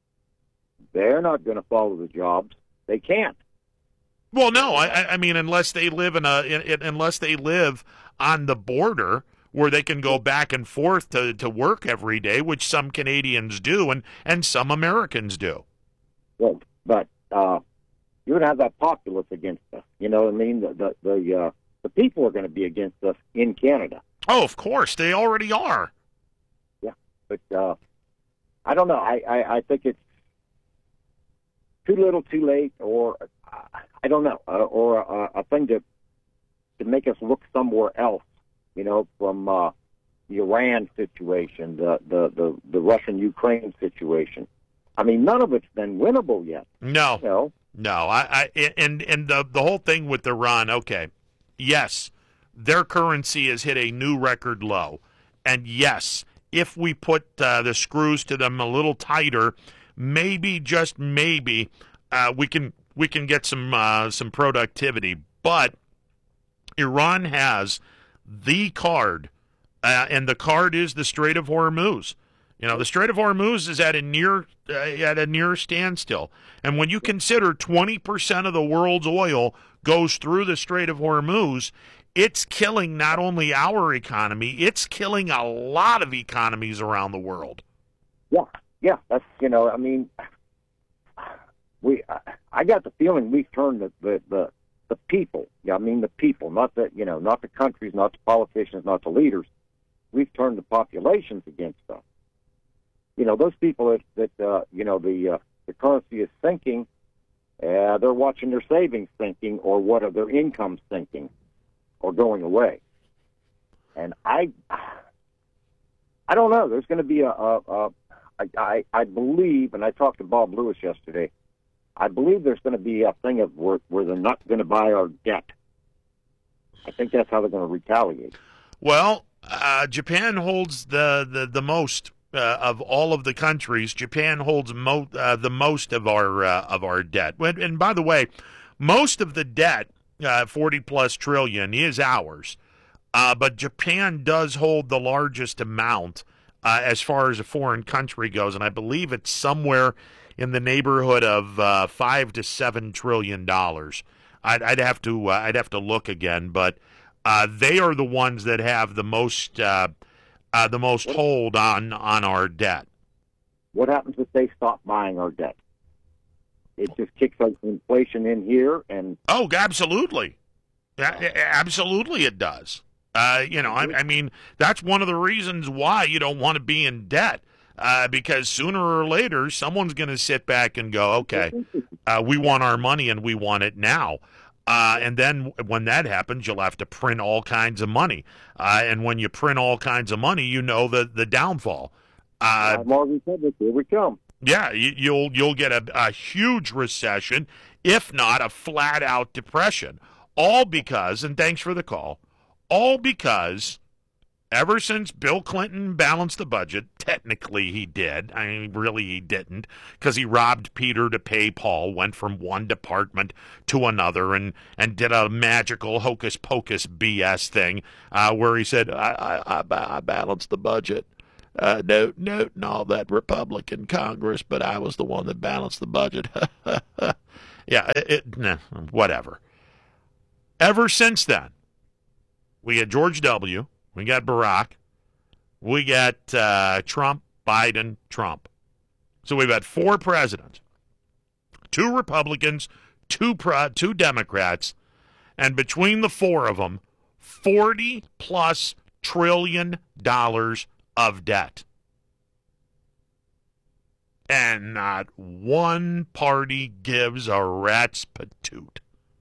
They're not going to follow the jobs. They can't. Well, no, I, I mean, unless they live in a, in, unless they live on the border where they can go back and forth to, to work every day, which some Canadians do and, and some Americans do. Well, but uh, you're going to have that populace against us. You know what I mean? The the the, uh, the people are going to be against us in Canada. Oh, of course, they already are. Yeah, but uh, I don't know. I, I, I think it's too little, too late, or uh, I don't know, uh, or uh, a thing to to make us look somewhere else. You know, from uh, the Iran situation, the the the, the Russian-Ukraine situation. I mean, none of it's been winnable yet. No, you know? no. I, I and and the the whole thing with Iran. Okay, yes, their currency has hit a new record low, and yes, if we put uh, the screws to them a little tighter, maybe, just maybe, uh, we can we can get some uh, some productivity. But Iran has the card, uh, and the card is the Strait of Hormuz. You know, the Strait of Hormuz is at a near uh, at a near standstill, and when you consider twenty percent of the world's oil goes through the Strait of Hormuz, it's killing not only our economy, it's killing a lot of economies around the world. Yeah. Yeah, that's, you know, I mean, we. I got the feeling we've turned the, the, the, the people, yeah, I mean the people, not the, you know, not the countries, not the politicians, not the leaders. We've turned the populations against us. You know, those people that, that uh, you know, the uh, the currency is sinking, uh, they're watching their savings sinking, or what are their incomes sinking, or going away. And I, I don't know. There's going to be a, a, a I, I, I believe, and I talked to Bob Lewis yesterday, I believe there's going to be a thing of where, where they're not going to buy our debt. I think that's how they're going to retaliate. Well, uh, Japan holds the, the, the most uh, of all of the countries. Japan holds mo- uh, the most of our uh, of our debt. And, and by the way, most of the debt, uh, forty plus trillion, is ours. Uh, but Japan does hold the largest amount Uh, as far as a foreign country goes, and I believe it's somewhere in the neighborhood of uh, five to seven trillion dollars. I'd, I'd have to uh, I'd have to look again, but uh, they are the ones that have the most uh, uh, the most hold on on our debt. What happens if they stop buying our debt? It just kicks like inflation in here, and oh, absolutely, yeah, absolutely, it does. Uh, you know, I, I mean, that's one of the reasons why you don't want to be in debt, uh, because sooner or later someone's going to sit back and go, okay, uh, we want our money and we want it now. Uh, and then when that happens, you'll have to print all kinds of money. Uh, and when you print all kinds of money, you know the, the downfall. Uh, I've already said this, here we come. Yeah, you, you'll you'll get a, a huge recession, if not a flat-out depression. All because, and thanks for the call, all because ever since Bill Clinton balanced the budget, technically he did. I mean, really he didn't, because he robbed Peter to pay Paul, went from one department to another, and, and did a magical hocus-pocus B S thing uh, where he said, I, I, I, I balanced the budget. Uh, no, no, no, that Republican Congress, but I was the one that balanced the budget. yeah, it, it nah, whatever. Ever since then, we got George W., we got Barack, we got uh, Trump, Biden, Trump. So we've had four presidents, two Republicans, two pro- two Democrats, and between the four of them, forty plus trillion dollars of debt. And not one party gives a rat's patoot.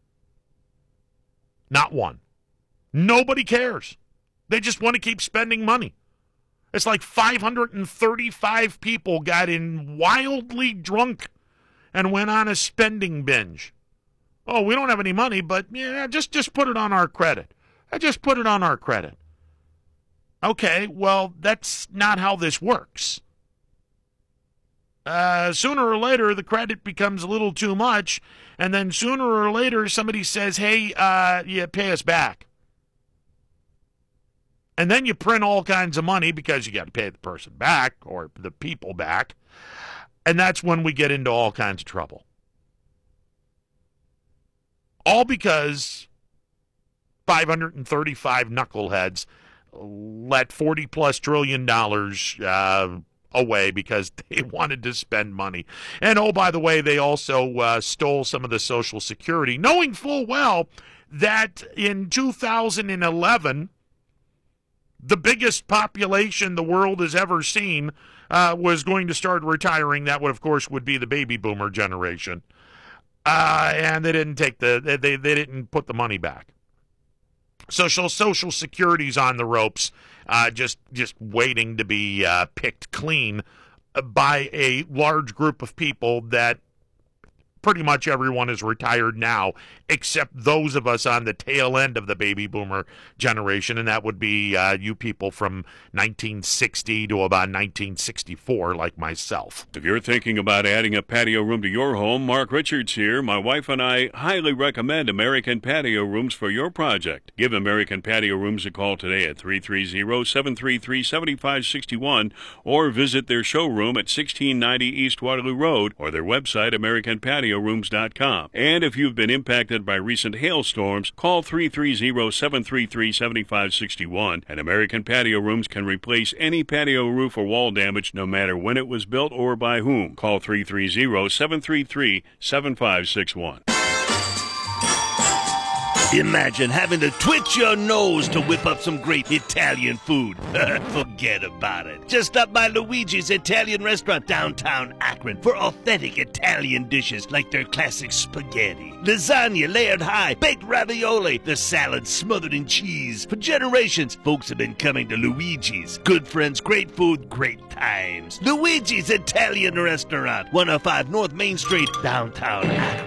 Not one. Nobody cares. They just want to keep spending money. It's like five hundred thirty-five people got in wildly drunk and went on a spending binge. Oh, we don't have any money, but yeah, just, just put it on our credit. I just put it on our credit. Okay, well, that's not how this works. Uh, sooner or later, the credit becomes a little too much, and then sooner or later, somebody says, hey, uh, yeah, pay us back. And then you print all kinds of money because you got to pay the person back or the people back, and that's when we get into all kinds of trouble. All because five hundred thirty-five knuckleheads let forty plus trillion dollars uh, away because they wanted to spend money. And oh, by the way, they also uh, stole some of the Social Security, knowing full well that in two thousand eleven, the biggest population the world has ever seen uh, was going to start retiring. That would, of course, would be the baby boomer generation. Uh, and they didn't take the they they didn't put the money back. Social Social Security's on the ropes, uh, just just waiting to be uh, picked clean by a large group of people that pretty much everyone is retired now, except those of us on the tail end of the baby boomer generation, and that would be uh, you people from nineteen sixty to about nineteen sixty-four, like myself. If you're thinking about adding a patio room to your home, Mark Richards here. My wife and I highly recommend American Patio Rooms for your project. Give American Patio Rooms a call today at three three zero, seven three three, seven five six one or visit their showroom at sixteen ninety East Waterloo Road or their website, american patio rooms dot com. And if you've been impacted by recent hailstorms, call three three zero, seven three three, seven five six one. And American Patio Rooms can replace any patio roof or wall damage no matter when it was built or by whom. Call three three zero, seven three three, seven five six one. Imagine having to twitch your nose to whip up some great Italian food. Forget about it. Just stop by Luigi's Italian Restaurant downtown Akron for authentic Italian dishes like their classic spaghetti, lasagna layered high, baked ravioli, the salad smothered in cheese. For generations, folks have been coming to Luigi's. Good friends, great food, great times. Luigi's Italian Restaurant, one oh five North Main Street, downtown Akron.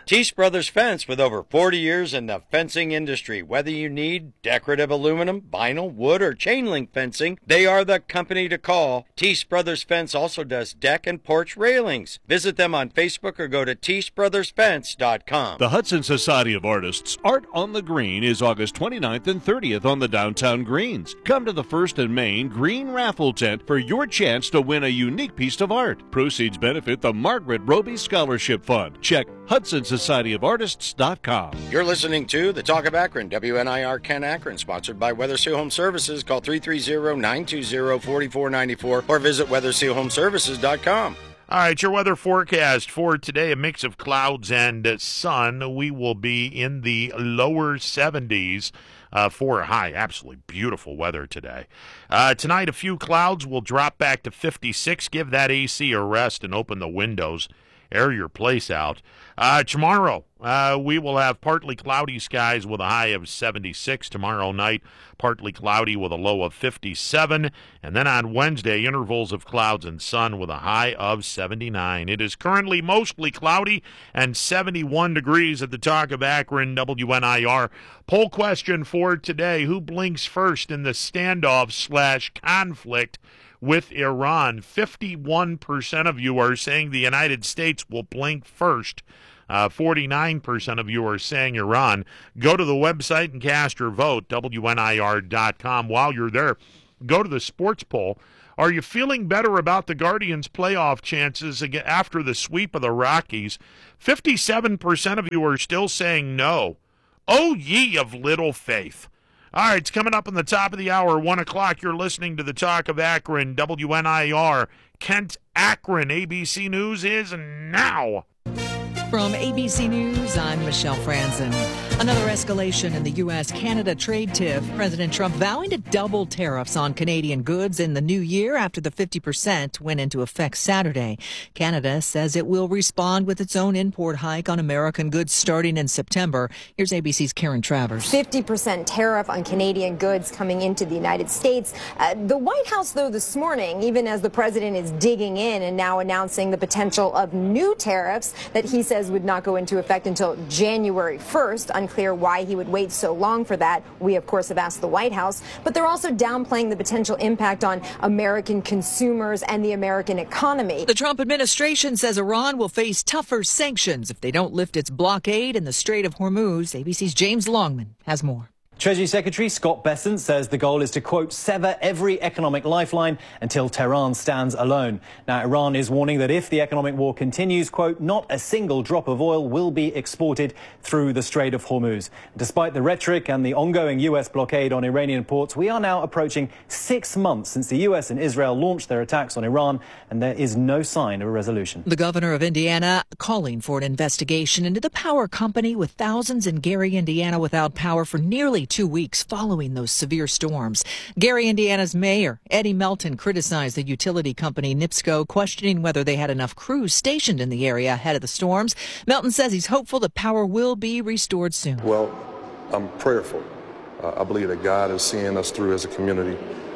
Teese Brothers Fence, with over forty years in the fencing industry. Whether you need decorative aluminum, vinyl, wood, or chain link fencing, they are the company to call. Teese Brothers Fence also does deck and porch railings. Visit them on Facebook or go to teese brothers fence dot com. The Hudson Society of Artists Art on the Green is August twenty-ninth and thirtieth on the downtown greens. Come to the First and Main Green Raffle Tent for your chance to win a unique piece of art. Proceeds benefit the Margaret Roby Scholarship Fund. Check hudson society of artists dot com. You're listening to The Talk of Akron, W N I R Ken Akron, sponsored by Weather Seal Home Services. Call three three zero, nine two zero, four four nine four or visit weather seal home services dot com. All right, your weather forecast for today, a mix of clouds and uh, sun. We will be in the lower seventies uh, for a high. Absolutely beautiful weather today. Uh, tonight, a few clouds will drop back to fifty-six. Give that A C a rest and open the windows. Air your place out. Uh, tomorrow, uh, we will have partly cloudy skies with a high of seventy-six. Tomorrow night, partly cloudy with a low of fifty-seven. And then on Wednesday, intervals of clouds and sun with a high of seventy-nine. It is currently mostly cloudy and seventy-one degrees at the Talk of Akron, W N I R. Poll question for today: who blinks first in the standoff slash conflict with Iran? fifty-one percent of you are saying the United States will blink first. Uh, forty-nine percent of you are saying Iran. Go to the website and cast your vote, W N I R dot com. While you're there, go to the sports poll. Are you feeling better about the Guardians' playoff chances after the sweep of the Rockies? fifty-seven percent of you are still saying no. Oh, ye of little faith. All right, it's coming up on the top of the hour, one o'clock. You're listening to the Talk of Akron, W N I R. Kent Akron. A B C News is now. From A B C News, I'm Michelle Franzen. Another escalation in the U S Canada trade tiff. President Trump vowing to double tariffs on Canadian goods in the new year after the fifty percent went into effect Saturday. Canada says it will respond with its own import hike on American goods starting in September. Here's A B C's Karen Travers. fifty percent tariff on Canadian goods coming into the United States. Uh, the White House, though, this morning, even as the president is digging in and now announcing the potential of new tariffs that he says would not go into effect until January first. Unclear why he would wait so long for that. We, of course, have asked the White House. But they're also downplaying the potential impact on American consumers and the American economy. The Trump administration says Iran will face tougher sanctions if they don't lift its blockade in the Strait of Hormuz. A B C's James Longman has more. Treasury Secretary Scott Bessent says the goal is to, quote, sever every economic lifeline until Tehran stands alone. Now, Iran is warning that if the economic war continues, quote, not a single drop of oil will be exported through the Strait of Hormuz. Despite the rhetoric and the ongoing U S blockade on Iranian ports, we are now approaching six months since the U S and Israel launched their attacks on Iran, and there is no sign of a resolution. The governor of Indiana calling for an investigation into the power company, with thousands in Gary, Indiana without power for nearly two weeks following those severe storms. Gary, Indiana's mayor, Eddie Melton, criticized the utility company NIPSCO, questioning whether they had enough crews stationed in the area ahead of the storms. Melton says he's hopeful the power will be restored soon. Well, I'm prayerful. Uh, I believe that God is seeing us through as a community.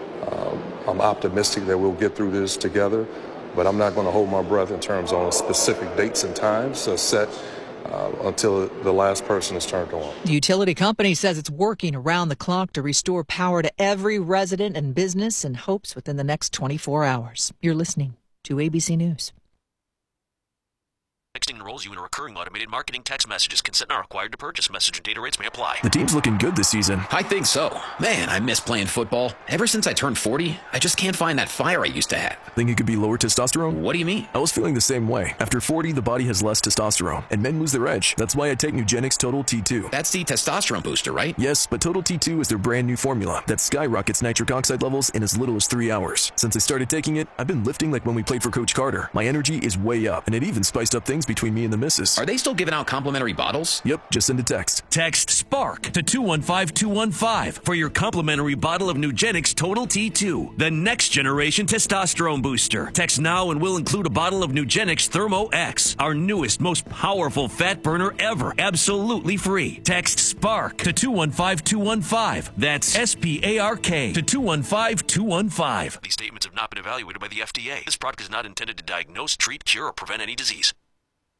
Um, I'm optimistic that we'll get through this together, but I'm not going to hold my breath in terms on specific dates and times uh, set Uh, until the last person is turned on. The utility company says it's working around the clock to restore power to every resident and business, and hopes within the next twenty-four hours. You're listening to A B C News. Texting enrolls you in a recurring automated marketing text messages. Consent not required to purchase. Message and data rates may apply. The team's looking good this season. I think so. Man, I miss playing football. Ever since I turned forty, I just can't find that fire I used to have. Think it could be lower testosterone? What do you mean? I was feeling the same way. After forty, the body has less testosterone, and men lose their edge. That's why I take Nugenix Total T two. That's the testosterone booster, right? Yes, but Total T two is their brand new formula that skyrockets nitric oxide levels in as little as three hours. Since I started taking it, I've been lifting like when we played for Coach Carter. My energy is way up, and it even spiced up things between me and the missus. Are they still giving out complimentary bottles? Yep, just send a text. Text SPARK to two one five two one five for your complimentary bottle of Nugenix Total T two, the next generation testosterone booster. Text now and we'll include a bottle of Nugenix Thermo X, our newest, most powerful fat burner ever, absolutely free. Text SPARK to two one five two one five. That's S P A R K to two one five two one five. These statements have not been evaluated by the F D A. This product is not intended to diagnose, treat, cure, or prevent any disease.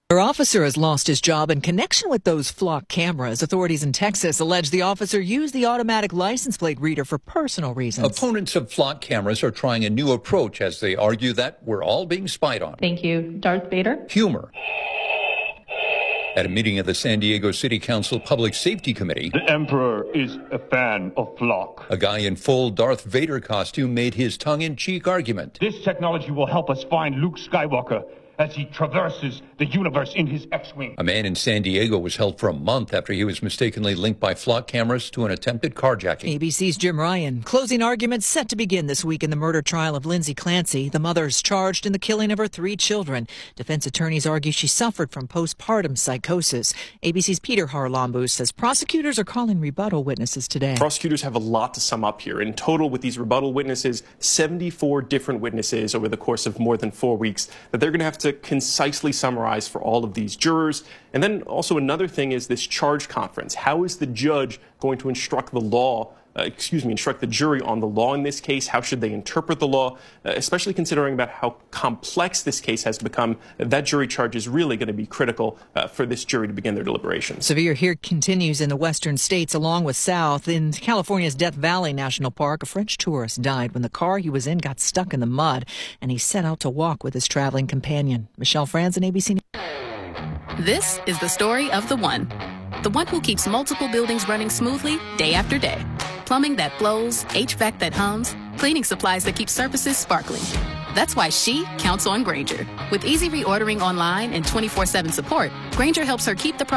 Our officer has lost his job in connection with those flock cameras. Authorities in Texas allege the officer used the automatic license plate reader for personal reasons. Opponents of flock cameras are trying a new approach as they argue that we're all being spied on. Thank you, Darth Vader. Humor. At a meeting of the San Diego City Council Public Safety Committee, the Emperor is a fan of flock. A guy in full Darth Vader costume made his tongue-in-cheek argument. This technology will help us find Luke Skywalker as he traverses the universe in his X-Wing. A man in San Diego was held for a month after he was mistakenly linked by flock cameras to an attempted carjacking. A B C's Jim Ryan. Closing arguments set to begin this week in the murder trial of Lindsay Clancy, the mother's charged in the killing of her three children. Defense attorneys argue she suffered from postpartum psychosis. A B C's Peter Harlambous says prosecutors are calling rebuttal witnesses today. Prosecutors have a lot to sum up here. In total, with these rebuttal witnesses, seventy-four different witnesses over the course of more than four weeks that they're going to have to to concisely summarize for all of these jurors. And then also another thing is this charge conference. How is the judge going to instruct the law, uh, excuse me, instruct the jury on the law in this case? How should they interpret the law, uh, especially considering about how complex this case has become? That jury charge is really going to be critical uh, for this jury to begin their deliberations. Severe heat continues in the western states along with south. In California's Death Valley National Park, a French tourist died when the car he was in got stuck in the mud, and he set out to walk with his traveling companion. Michelle Franz, A B C News. This is the story of the one. The one who keeps multiple buildings running smoothly day after day. Plumbing that flows, H V A C that hums, cleaning supplies that keep surfaces sparkling. That's why she counts on Grainger. With easy reordering online and twenty-four seven support, Grainger helps her keep the